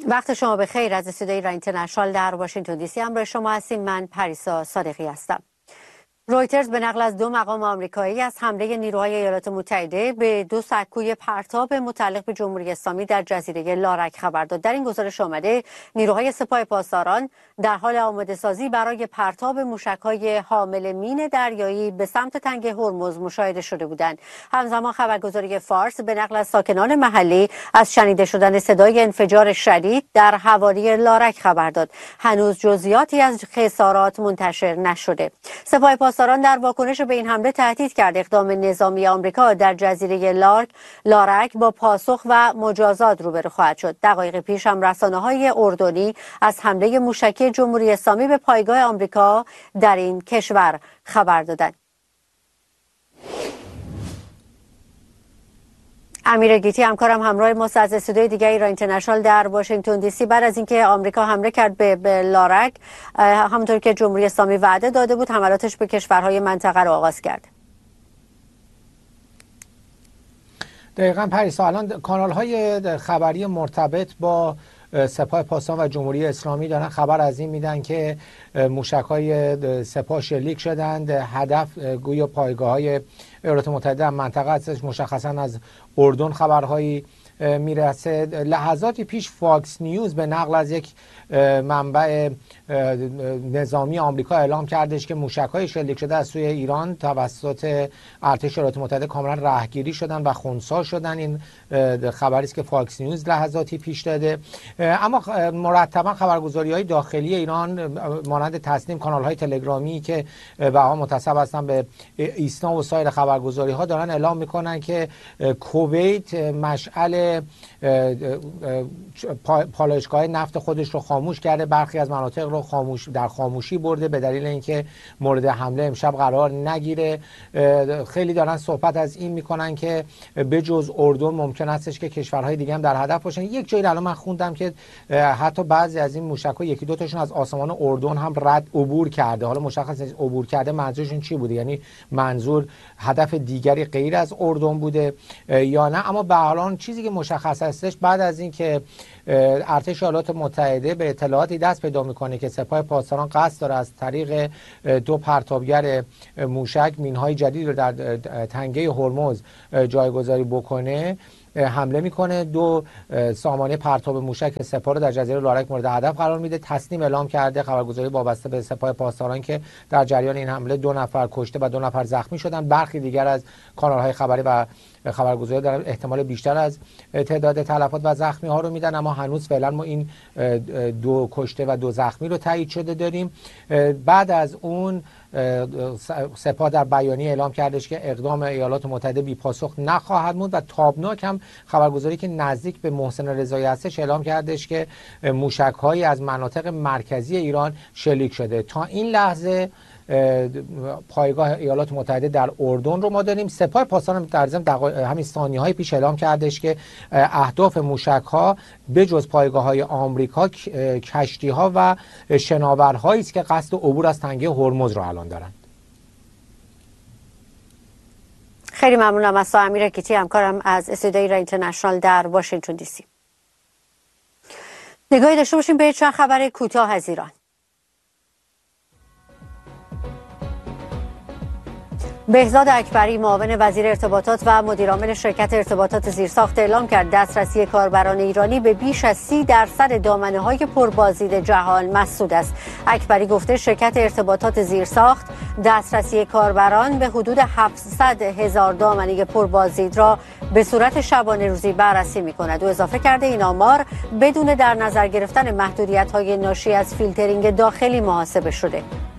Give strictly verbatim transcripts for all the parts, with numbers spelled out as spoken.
وقت شما به خیر. از استودیوی ایران اینترنشنال در واشنگتن دی سی همراه شما هستیم. من پریسا صادقی هستم. رویترز به نقل از دو مقام آمریکایی از حمله نیروهای ایالات متحده به دو سکوی پرتاب متعلق به جمهوری اسلامی در جزیره لارک خبر داد. در این گزارش آمده نیروهای سپاه پاسداران در حال آماده سازی برای پرتاب موشک‌های حامل مین دریایی به سمت تنگه هرمز مشاهده شده بودند. همزمان خبرگزاری فارس به نقل از ساکنان محلی از شنیده شدن صدای انفجار شدید در حوالی لارک خبر داد. هنوز جزئیاتی از خسارات منتشر نشده. سپاه پاسداران در واکنش به این حمله تهدید کرد اقدام نظامی آمریکا در جزیره لارک لارک با پاسخ و مجازات روبرو خواهد شد. دقایق پیش هم رسانه‌های اردنی از حمله موشکی جمهوری اسلامی به پایگاه آمریکا در این کشور خبر دادند. امیر گیتی همکارم همراه ما از استودیوی دیگه ایران اینترنشنال در واشنگتن دی سی بعد از اینکه آمریکا حمله کرد به, به لارک، همونطور که جمهوری اسلامی وعده داده بود، حملاتش به کشورهای منطقه رو آغاز کرد. دقیقاً پریسا، الان کانال‌های خبری مرتبط با سپاه پاسداران و جمهوری اسلامی دارن خبر از این میدن که موشک‌های سپاه شلیک شدند. هدف گویا پایگاه‌های ایالات متحده در منطقه هستش. مشخصاً از اردن خبرهایی میرسه. لحظاتی پیش فاکس نیوز به نقل از یک منبع نظامی آمریکا اعلام کردش که موشک‌های شلیک شده از سوی ایران توسط ارتش ایالات متحده کاملا رهگیری شدن و خنثی شدن. این خبری است که فاکس نیوز لحظاتی پیش داده. اما مرتبا خبرگزاری‌های داخلی ایران مانند تسنیم، کانال‌های تلگرامی که بها منتسب هستن به ایسنا و سایر خبرگزاری‌ها دارن اعلام میکنن که کویت مشعل پالایشگاه نفت خودش رو خاموش کرده، برخی از مناطق رو خاموش در خاموشی برده به دلیل اینکه مورد حمله امشب قرار نگیره. خیلی دارن صحبت از این میکنن که به جز اردن ممکن استش که کشورهای دیگه هم در هدف باشن. یک جایی الان من خوندم که حتی بعضی از این موشک‌ها یکی دو تاشون از آسمان اردن هم رد عبور کرده. حالا مشخص نیست عبور کرده منظورشون چی بوده، یعنی منظور هدف دیگری غیر از اردن بوده یا نه. اما به هر حال چیزی که مشخص هستش بعد از این که ارتش ایالات متحده به اطلاعاتی دست پیدا میکنه که سپاه پاسداران قصد داره از طریق دو پرتابگر موشک مینهای جدید رو در تنگه هرمز جایگذاری بکنه، حمله میکنه. دو سامانه پرتاب موشک سپاه رو در جزیره لارک مورد هدف قرار میده. تسنیم اعلام کرده، خبرگزاری وابسته به سپاه پاسداران، که در جریان این حمله دو نفر کشته و دو نفر زخمی شدن. برخی دیگر از کانال‌های خبری و خبرگزاری دارن احتمال بیشتر از تعداد تلفات و زخمی ها رو میدن، اما هنوز فعلا ما این دو کشته و دو زخمی رو تایید شده داریم. بعد از اون سپاه در بیانیه اعلام کردش که اقدام ایالات متحده بی پاسخ نخواهد موند و تابناک هم خبرگزاری که نزدیک به محسن رضایی هستش اعلام کردش که موشک‌هایی از مناطق مرکزی ایران شلیک شده. تا این لحظه پایگاه ایالات متحده در اردن رو ما داریم. سپاه پاسداران در ضمن همین ثانیه‌های پیش اعلام کردش که اهداف موشک‌ها به جز پایگاه‌های آمریکا کشتی‌ها و شناورهایی است که قصد عبور از تنگه هرمز رو الان دارن. خیلی ممنونم از امیر گیتی همکارم از استودیوی ایران اینترنشنال در واشنگتن دی سی. نگاهی داشته باشیم به چند خبر کوتاه از ایران. بهزاد اکبری معاون وزیر ارتباطات و مدیرعامل شرکت ارتباطات زیرساخت اعلام کرد دسترسی کاربران ایرانی به بیش از سی درصد دامنه‌های پربازدید جهان مسدود است. اکبری گفته شرکت ارتباطات زیرساخت دسترسی کاربران به حدود هفتصد هزار دامنه پربازدید را به صورت شبانه روزی بررسی می‌کند. او اضافه کرده این آمار بدون در نظر گرفتن محدودیت‌های ناشی از فیلترینگ داخلی محاسبه شده.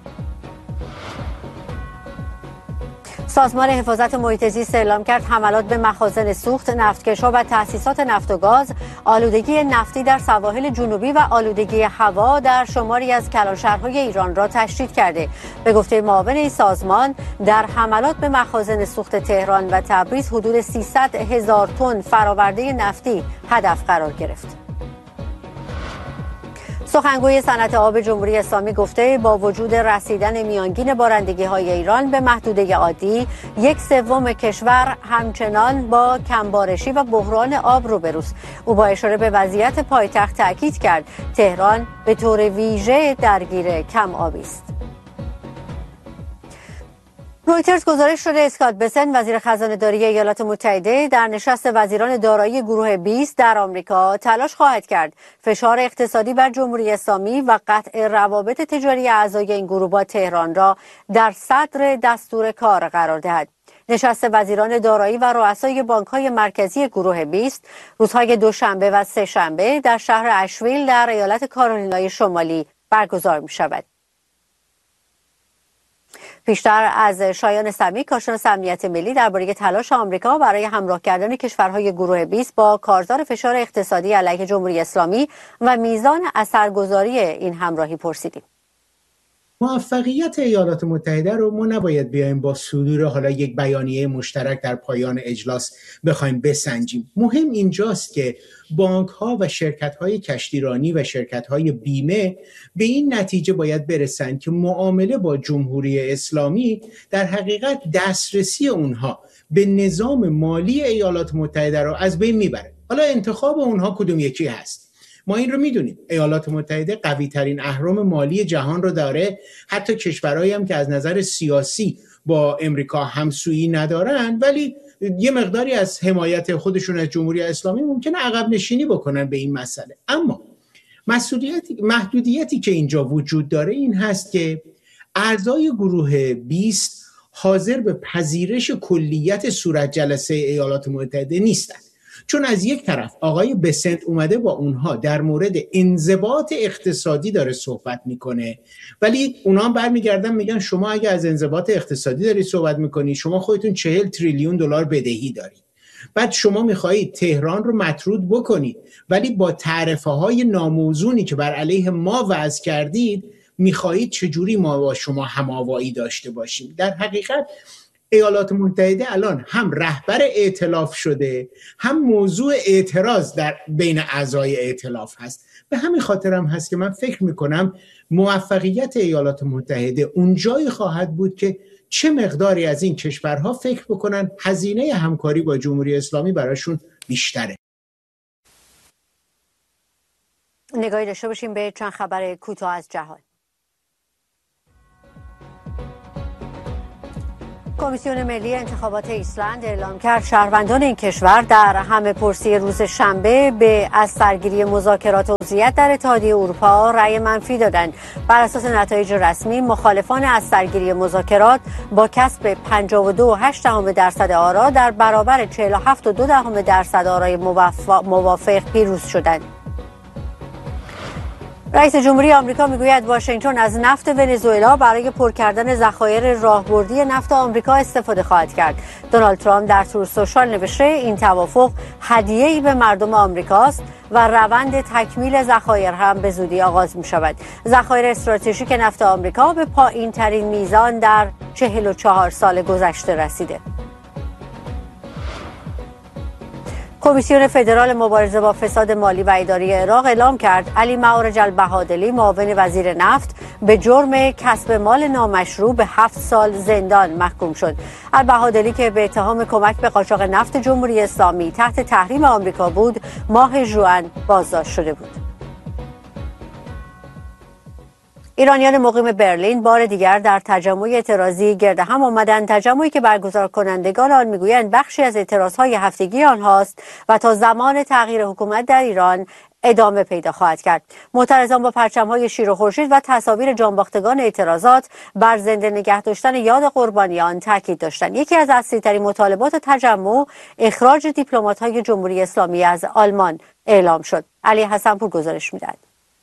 سازمان حفاظت محیط زیست اعلام کرد حملات به مخازن سوخت، نفتکش‌ها و تأسیسات نفت و گاز، آلودگی نفتی در سواحل جنوبی و آلودگی هوا در شماری از کلانشهرهای ایران را تشدید کرده. به گفته معاون این سازمان در حملات به مخازن سوخت تهران و تبریز حدود سیصد هزار تن فرآورده نفتی هدف قرار گرفت. سخنگوی صنعت آب جمهوری اسلامی گفته با وجود رسیدن میانگین بارندگی های ایران به محدوده عادی، یک سوم کشور همچنان با کمبارشی و بحران آب روبروست. او با اشاره به وضعیت پایتخت تاکید کرد تهران به طور ویژه درگیر کم آبی است. رویترز گزارش شده اسکات بسنت وزیر خزانه‌داری ایالات متحده در نشست وزیران دارایی گروه بیست در آمریکا تلاش خواهد کرد فشار اقتصادی بر جمهوری اسلامی و قطع روابط تجاری اعضای این گروه با تهران را در صدر دستور کار قرار دهد. نشست وزیران دارایی و رؤسای بانک‌های مرکزی گروه بیست روزهای دوشنبه و سه‌شنبه در شهر اشویل در ایالت کارولینای شمالی برگزار می‌شود. پیشتر از شایان سمی، کارشناس امنیت ملی، درباره تلاش آمریکا برای همراه کردن کشورهای گروه بیست با کارزار فشار اقتصادی علیه جمهوری اسلامی و میزان اثرگذاری این همراهی پرسیدیم. موفقیت ایالات متحده رو ما نباید بیایم با صدور حالا یک بیانیه مشترک در پایان اجلاس بخوایم بسنجیم. مهم اینجاست که بانک‌ها و شرکت‌های کشتیرانی و شرکت‌های بیمه به این نتیجه باید برسند که معامله با جمهوری اسلامی در حقیقت دسترسی اونها به نظام مالی ایالات متحده رو از بین میبره. حالا انتخاب اونها کدوم یکی هست؟ ما این رو میدونیم ایالات متحده قوی ترین اهرم مالی جهان رو داره، حتی کشورهایی هم که از نظر سیاسی با امریکا همسویی ندارن ولی یه مقداری از حمایت خودشون از جمهوری اسلامی ممکنه عقب نشینی بکنن به این مسئله. اما مسئولیتی محدودیتی که اینجا وجود داره این هست که اعضای گروه بیست حاضر به پذیرش کلیت صورت جلسه ایالات متحده نیستن، چون از یک طرف آقای بسنت اومده با اونها در مورد انضباط اقتصادی داره صحبت میکنه، ولی اونا هم برمیگردن میگن شما اگه از انضباط اقتصادی داری صحبت میکنی شما خودتون چهل تریلیون دلار بدهی دارید، بعد شما میخواهید تهران رو مطرود بکنید ولی با تعرفه های ناموزونی که بر علیه ما وضع کردید میخواهید چجوری ما با شما هماوایی داشته باشیم. در حقیقت ایالات متحده الان هم رهبر ائتلاف شده هم موضوع اعتراض در بین اعضای ائتلاف هست. به همین خاطر هم هست که من فکر میکنم موفقیت ایالات متحده اونجایی خواهد بود که چه مقداری از این کشورها فکر بکنن هزینه همکاری با جمهوری اسلامی براشون بیشتره. نگاهی داشته باشیم به چند خبر کوتاه از جهان. کمیسیون ملی انتخابات ایسلند اعلام کرد شهروندان این کشور در همه پرسی روز شنبه به از سرگیری مذاکرات عضویت در اتحادیه اروپا رأی منفی دادند. بر اساس نتایج رسمی مخالفان از سرگیری مذاکرات با کسب پنجاه و دو و هشت دهم درصد آرا در برابر چهل و هفت و دو دهم درصد آرای موافق پیروز شدند. رئیس جمهوری آمریکا میگوید واشنگتن از نفت ونزوئلا برای پر کردن ذخایر راهبردی نفت آمریکا استفاده خواهد کرد. دونالد ترامپ در تور سوشال نوشته این توافق هدیه‌ای به مردم آمریکاست و روند تکمیل ذخایر هم به زودی آغاز می شود. ذخایر استراتژیک نفت آمریکا به پایین ترین میزان در چهل و چهار سال گذشته رسیده. کمیسیون فدرال مبارزه با فساد مالی و اداری عراق اعلام کرد علی معارج البهادلی معاون وزیر نفت به جرم کسب مال نامشروع به هفت سال زندان محکوم شد. البهادلی که به اتهام کمک به قاچاق نفت جمهوری اسلامی تحت تحریم آمریکا بود ماه ژوئن بازداشت شده بود. ایرانیان مقیم برلین بار دیگر در تجمع اعتراضی گرد هم آمدند، تجمعی که برگزار کنندگان آن میگویند بخشی از اعتراضهای هفتگی آنهاست و تا زمان تغییر حکومت در ایران ادامه پیدا خواهد کرد. معترضان با پرچم‌های شیر و خورشید و تصاویر جانباختگان اعتراضات بر زنده نگه داشتن یاد قربانیان تاکید داشتند. یکی از اصلی‌ترین مطالبات تجمع اخراج دیپلمات‌های جمهوری اسلامی از آلمان اعلام شد. علی حسن‌پور گزارش می‌دهد.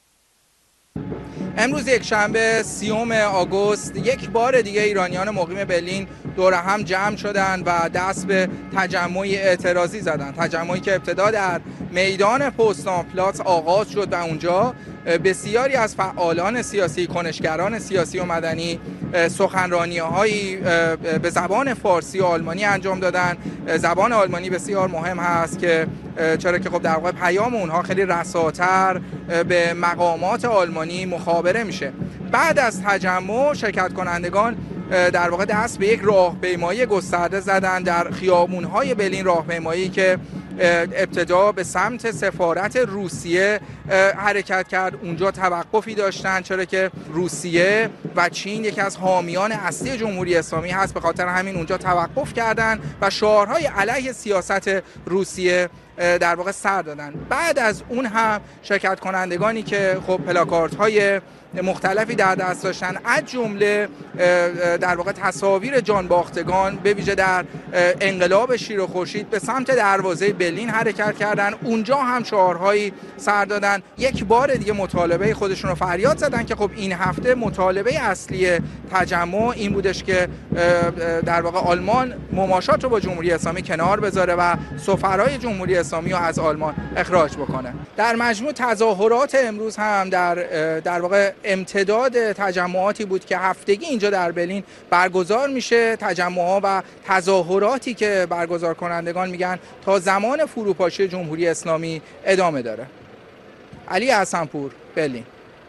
امروز یک شنبه سیوم آگوست یک بار دیگه ایرانیان مقیم برلین دور هم جمع شدند و دست به تجمع اعتراضی زدند. تجمعی که ابتدا در میدان پستان پلاس آغاز شد و اونجا بسیاری از فعالان سیاسی، کنشگران سیاسی و مدنی سخنرانی‌هایی به زبان فارسی و آلمانی انجام دادن. زبان آلمانی بسیار مهم هست که چرا که خب در واقع پیام اونها خیلی رساتر به مقامات آلمانی مخابره میشه. بعد از تجمع شرکت کنندگان در واقع دست به یک راهپیمایی گسترده زدن در خیابون‌های برلین، راهپیمایی که ابتدا به سمت سفارت روسیه حرکت کرد. اونجا توقفی داشتن چرا که روسیه و چین یکی از حامیان اصلی جمهوری اسلامی هست، به خاطر همین اونجا توقف کردن و شعارهای علیه سیاست روسیه در واقع سر دادن. بعد از اون هم شرکت کنندگانی که خب پلاکاردهای مختلفی در دست داشتن، از جمله در واقع تصاویر جانباختگان به ویژه در انقلاب شیر و خورشید، به سمت دروازه برلین حرکت کردن. اونجا هم شعارهایی سر دادن. یک بار دیگه مطالبه خودشون رو فریاد زدن که خب این هفته مطالبه اصلی تجمع این بودش که در واقع آلمان مماشات رو با جمهوری اسلامی کنار بذاره و سفرای جمهوری اسلامی رو از آلمان اخراج بکنه. در مجموع تظاهرات امروز هم در در واقع امتداد تجمعاتی بود که هفتگی اینجا در برلین برگزار میشه. تجمعات و تظاهراتی که برگزار کنندگان میگن تا زمان فروپاشی جمهوری اسلامی ادامه داره. علی حسن‌پور، برلین.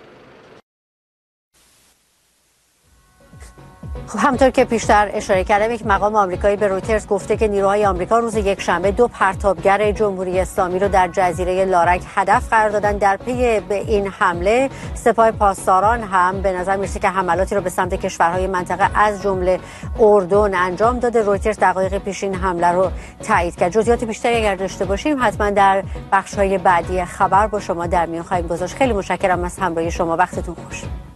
خب همطور که پیشتر اشاره کردم، یک مقام آمریکایی به رویترز گفته که نیروهای آمریکا روز یکشنبه دو پرتابگر جمهوری اسلامی رو در جزیره لارک هدف قرار دادن. در پی به این حمله سپاه پاسداران هم به نظر میرسه که حملاتی رو به سمت کشورهای منطقه از جمله اردن انجام داده. رویترز دقایق پیش این حمله رو تایید کرد. جزئیات بیشتری اگر داشته باشیم حتما در بخش‌های بعدی خبر با شما در میان خواهیم گذاشت. خیلی متشکرم از همراهی شما. وقتتون خوش.